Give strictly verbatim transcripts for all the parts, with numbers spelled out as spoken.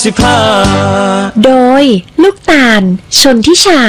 สิบห้าโดยลูกตาลชนทิชา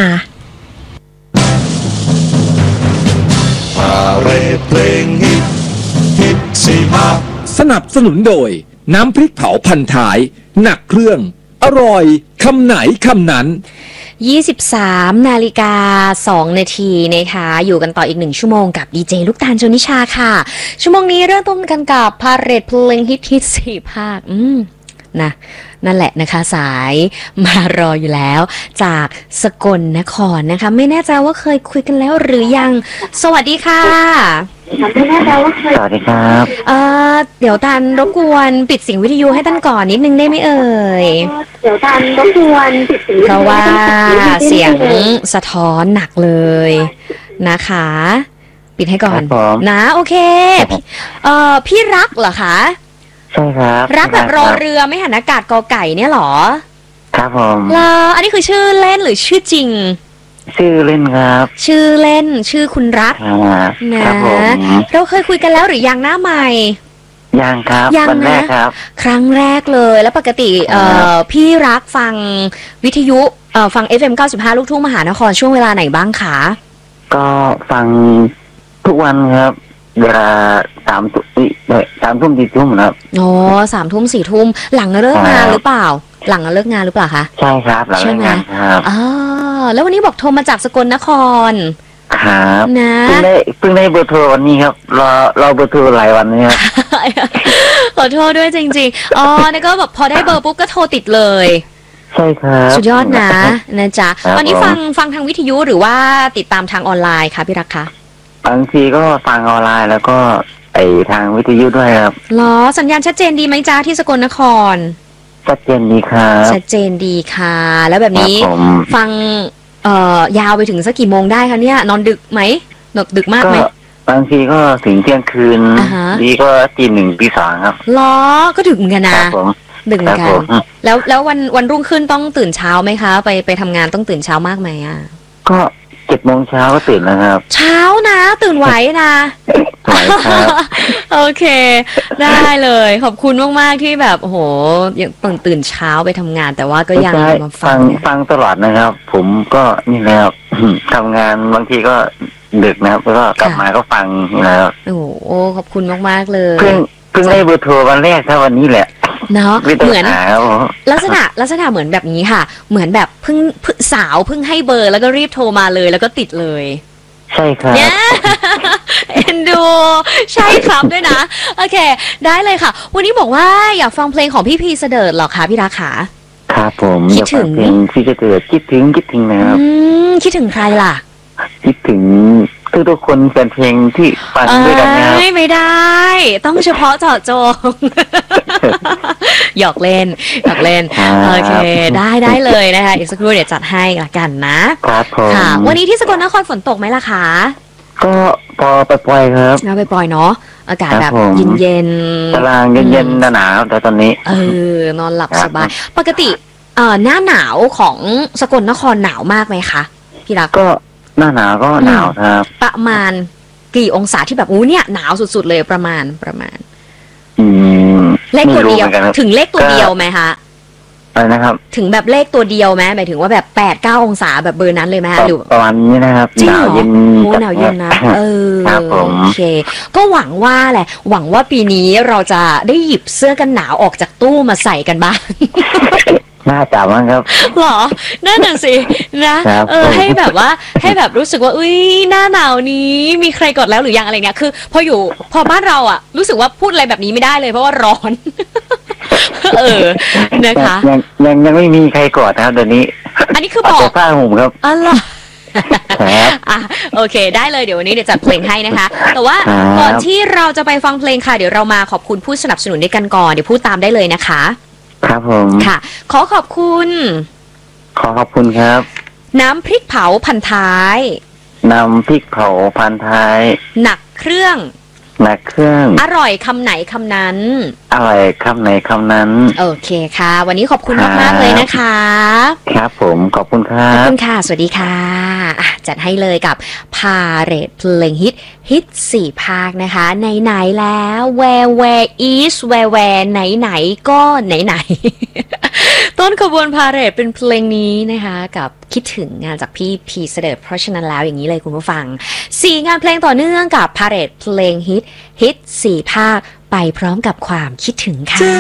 พาเรดเพลงฮิตฮิตสิบห้าสนับสนุนโดยน้ำพริกเผาพันท้ายหนักเครื่องอร่อยคำไหนคำนั้นยี่สิบสามนาฬิกาสองนาทีนะคะอยู่กันต่ออีกหนึ่งชั่วโมงกับดีเจลูกตาลชนทิชาค่ะชั่วโมงนี้เริ่มต้นกันกับพาเรดเพลงฮิตฮิตสี่ภาคอืมนะนั่นแหละนะคะสายมารออยู่แล้วจากสกลนครนะคะไม่แน่ใจว่าเคยคุยกันแล้วหรือยังสวัสดีค่ะไม่แน่ใจว่าเคยสวัสดีครับเอ่อเดี๋ยวตันรบกวนปิดเสียงวิทยุให้ตันก่อนนิดนึงได้ไหมเอ่ยเดี๋ยวตันรบกวนปิดเสียงเพราะว่าเสียงสะท้อนหนักเลยนะคะปิดให้ก่อนนะโอเคเอ่อพี่รักเหรอคะใช่ครับรักแบบรอเรือไม่หันอากาศกอไก่เนี่ยหรอครับผมแล้วอันนี้คือชื่อเล่นหรือชื่อจริงชื่อเล่นครับชื่อเล่นชื่อคุณรักนะเราเคยคุยกันแล้วหรือยังหน้าใหม่ยังครับวันแรกครับครั้งแรกเลยแล้วปกติเอ่อพี่รักฟังวิทยุเอ่อฟัง เอฟ เอ็ม เก้าสิบห้า ลูกทุ่งมหานครช่วงเวลาไหนบ้างคะก็ฟังทุกวันครับเวลาสามทุ่มสามทุ่มสี่ทุ่มครับอ๋อสามทุ่มสี่ทุ่มหลังเลิกงานหรือเปล่าหลังเลิกงานหรือเปล่าคะใช่ครับหลังเลิกงานครับอ๋อแล้ววันนี้บอกโทรมาจากสกลนครครับนะเพิ่งได้เพิ่งได้เบอร์โทรวันนี้ครับรอรอเบอร์โทรหลายวันนี้ครับขอโทษด้วยจริงๆอ๋อนี่ก็แบบพอได้เบอร์ปุ๊บก็โทรติดเลยใช่ครับสุดยอดนะนะจ๊ะตอนนี้ฟังฟังทางวิทยุหรือว่าติดตามทางออนไลน์คะพี่รักคะบางทีก็ฟังออนไลน์แล้วก็ไอทางวิทยุด้วยครับหรอสัญญาณชัดเจนดีไหมจ้าที่สกลนครชัดเจนดีครับชัดเจนดีค่ะแล้วแบบนี้ฟังเอ่อยาวไปถึงสักกี่โมงได้คะเนี่ยนอนดึกไหมนอนดึกมากไหมบางทีก็ถึงเที่ยงคืนดีก็ตีหนึ่งตีสองครับหรอก็ดึกเหมือนกันนะดึกเหมือนกันแล้วแล้ววันวันรุ่งขึ้นต้องตื่นเช้าไหมคะไปไปทำงานต้องตื่นเช้ามากไหมอ่ะก็เจ็ดโมงเช้าก็ตื่นแล้วครับเช้านะตื่นไหวนะไหวครับโอเคได้เลยขอบคุณมากๆที่แบบโอ้โหยังตื่นตื่นเช้าไปทำงานแต่ว่าก็ยังมาฟังฟังตลอดนะครับผมก็นี่แล้วทำงานบางทีก็ดึกนะครับแล้วก็กลับมาก็ฟังนะครับโอ้โหขอบคุณมากๆเลยเพิ่งเพิ่งได้เบอร์โทรวันแรกครับวันนี้แหละเนาะเหมือนลักษณะลักษณะเหมือนแบบนี้ค่ะเหมือนแบบเพิ่งสาวเพิ่งให้เบอร์แล้วก็รีบโทรมาเลยแล้วก็ติดเลยใช่ครับเอ็นดูใช่ครับด้วยนะโอเคได้เลยค่ะวันนี้บอกว่าอยากฟังเพลงของพี่พีเสดิร์ดหรอคะพี่ราคาครับผมคิดถึงเพลงพี่เสดิร์ดคิดถึงคิดถึงนะครับอืมคิดถึงใครล่ะคิดถึงทุกทุกคนเป็นเพลงที่ฟังด้วยกันนะครับไม่ไม่ได้ต้องเฉพาะเจาะจงหยอกเล่นหยอกเล่นโอเคได้ได้เลยนะคะอีกสักครู่เดี๋ยวจัดให้ละกันนะครับผมค่ะวันนี้ที่สกลนครฝนตกไหมล่ะคะก็พอไปปล่อยครับเราไปปล่อยเนาะอากาศแบบเย็นๆตารางเย็นๆหนาวแต่ตอนนี้เออนอนหลับสบายปกติเอ่อหน้าหนาวของสกลนครหนาวมากไหมคะพี่รักก็หน้าหนาวก็หนาวครับประมาณกี่องศาที่แบบอู้เนี่ยหนาวสุดๆเลยประมาณประมาณอืมเลขตัวเดียวถึงเลขตัวเดียวไหมคะอะไรนะครับถึงแบบเลขตัวเดียวไหมหมายถึงว่าแบบแปดเก้าองศาแบบเบอร์นั้นเลยไหมหรือประมาณนี้นะครับหนาวเย็นโอ้หนาวเย็นนะเออโอเคก็หวังว่าแหละหวังว่าปีนี้เราจะได้หยิบเสื้อกันหนาวออกจากตู้มาใส่กันบ้างน่าจะมั้งครับหรอนั่นน่ะสินะเออให้แบบว่าให้แบบรู้สึกว่าอุ้ยหน้าหนาวนี้มีใครกดแล้วหรือยังอะไรเงี้ยคือพออยู่พอบ้านเราอ่ะรู้สึกว่าพูดอะไรแบบนี้ไม่ได้เลยเพราะว่าร้อนเออนะคะยังยังยังไม่มีใครกดนะครับเดี๋ยวนี้อันนี้คือบอกผ้าห่มครับอ๋อเหรออ่ะโอเคได้เลยเดี๋ยววันนี้เดี๋ยวจัดเพลงให้นะคะแต่ว่าก่อนที่เราจะไปฟังเพลงค่ะเดี๋ยวเรามาขอบคุณผู้สนับสนุนด้วยกันก่อนเดี๋ยวพูดตามได้เลยนะคะครับผมค่ะขอขอบคุณขอขอบคุณครับน้ำพริกเผาพันท้ายน้ำพริกเผาพันท้ายหนักเครื่องหนักเครื่องอร่อยคำไหนคำนั้นอะไรคำไหนคำนั้นโอเคค่ะ วันนี้ขอบคุณครับมากๆเลยนะคะครับผมขอบคุณครัขอบบ คุณค่ะ สวัสดีค่ะอ่ะ จัดให้เลยกับพาเรดเพลงฮิตฮิตสี่ภาคนะคะไหนๆแล้ว where where is where where ไหนๆก็ไหนๆ ต้นขบวนพาเรดเป็นเพลงนี้นะคะกับคิดถึงงานจากพี่พีเสด็จเพราะฉะนั้นแล้วอย่างนี้เลยคุณผู้ฟังสี่งานเพลงต่อเนื่องกับพาเรดเพลงฮิตฮิตสี่ภาคไปพร้อมกับความคิดถึงค่ะ